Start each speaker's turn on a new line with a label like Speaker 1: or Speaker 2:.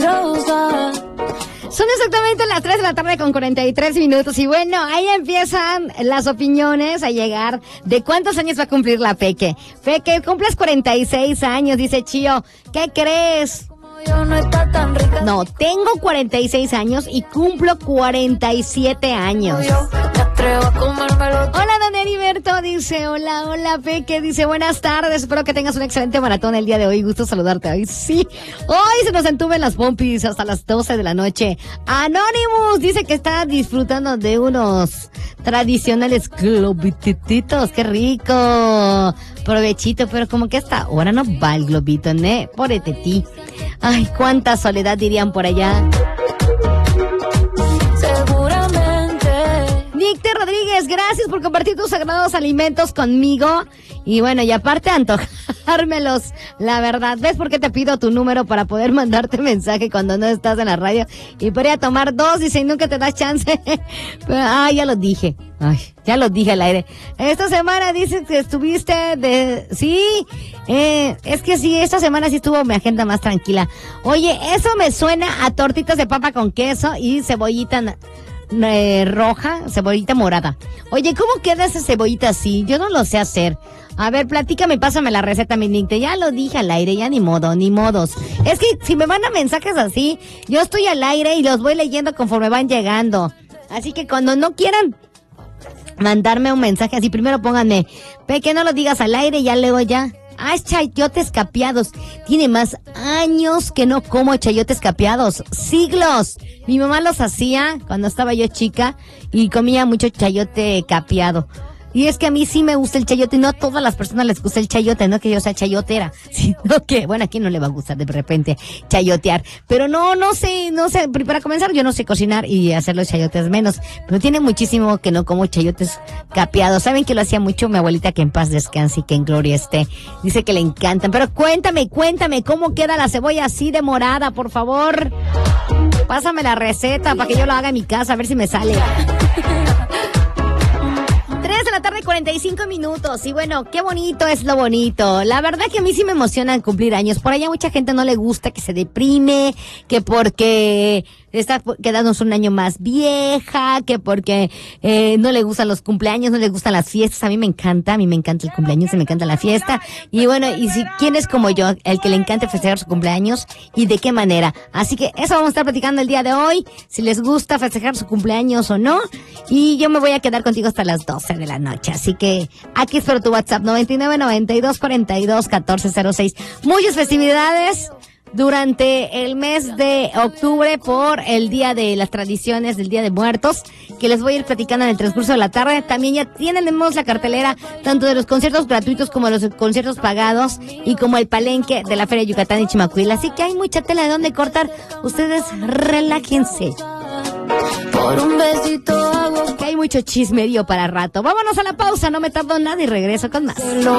Speaker 1: Son exactamente las 3 de la tarde con 43 minutos y bueno, ahí empiezan las opiniones a llegar de cuántos años va a cumplir la Peque. Peque, cumples 46 años, dice Chío. ¿Qué crees? No, tengo 46 años y cumplo 47 años. Hola, don Heriberto, dice, hola, Peque, dice, buenas tardes, espero que tengas un excelente maratón el día de hoy, gusto saludarte hoy, sí, hoy se nos entuben las pompis hasta las 12 de la noche. Anonymous dice que está disfrutando de unos tradicionales globititos, qué rico, provechito, pero como que hasta ahora no va el globito, ¿ne? Pobre ti. Ay, cuánta soledad dirían por allá. Víctor Rodríguez, gracias por compartir tus sagrados alimentos conmigo. Y bueno, y aparte antojármelos, la verdad. ¿Ves por qué te pido tu número para poder mandarte mensaje cuando no estás en la radio? Y podría tomar dos, dice, y nunca te das chance. Pero, ya lo dije. Ya lo dije al aire. Esta semana dices que estuviste de... Sí, es que sí, esta semana sí estuvo mi agenda más tranquila. Oye, eso me suena a tortitas de papa con queso y cebollita... roja, cebollita morada. Oye, ¿cómo queda esa cebollita así? Yo no lo sé hacer. A ver, platícame, pásame la receta, mi Nick. Ya lo dije al aire, ya ni modos. Es que si me mandan mensajes así, yo estoy al aire y los voy leyendo conforme van llegando. Así que cuando no quieran mandarme un mensaje así, primero pónganme, Peque, no lo digas al aire y ya luego ya. Chayotes capeados. Tiene más años que no como chayotes capeados. Siglos. Mi mamá los hacía cuando estaba yo chica y comía mucho chayote capeado. Y es que a mí sí me gusta el chayote, y no a todas las personas les gusta el chayote, no que yo sea chayotera, sino que, bueno, a quién no le va a gustar de repente chayotear. Pero no sé, para comenzar yo no sé cocinar y hacer los chayotes menos, pero tiene muchísimo que no como chayotes capeados. ¿Saben que lo hacía mucho mi abuelita, que en paz descanse y que en gloria esté? Dice que le encantan, pero cuéntame, ¿cómo queda la cebolla así de morada, por favor? Pásame la receta para que yo lo haga en mi casa, a ver si me sale. 3 de la tarde, 45 minutos. Y bueno, qué bonito es lo bonito. La verdad que a mí sí me emocionan cumplir años. Por allá mucha gente no le gusta, que se deprime, que porque está quedándose un año más vieja, que porque no le gustan los cumpleaños, no le gustan las fiestas. A mí me encanta el cumpleaños y me encanta la fiesta. Y bueno, y si quién es como yo, el que le encanta festejar su cumpleaños y de qué manera. Así que eso vamos a estar platicando el día de hoy, si les gusta festejar su cumpleaños o no. Y yo me voy a quedar contigo hasta las 12 de la noche. Así que aquí espero tu WhatsApp 9992421406. Muchas festividades durante el mes de octubre por el Día de las Tradiciones del Día de Muertos, que les voy a ir platicando en el transcurso de la tarde. También ya tenemos la cartelera tanto de los conciertos gratuitos como de los conciertos pagados y como el palenque de la Feria de Yucatán y Chimacuil. Así que hay mucha tela de donde cortar. Ustedes relájense. Por un besito hago que hay mucho chismerío para rato. Vámonos a la pausa, no me tardo nada y regreso con más.